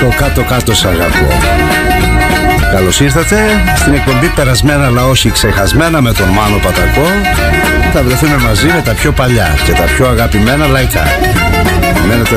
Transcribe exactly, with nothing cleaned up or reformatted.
Το κάτω-κάτω σ' αγαπώ. Καλώς ήρθατε στην εκπομπή Περασμένα αλλά όχι ξεχασμένα με τον Μάνο Πατακό. Θα βρεθούμε μαζί με τα πιο παλιά και τα πιο αγαπημένα λαϊκά. Μένετε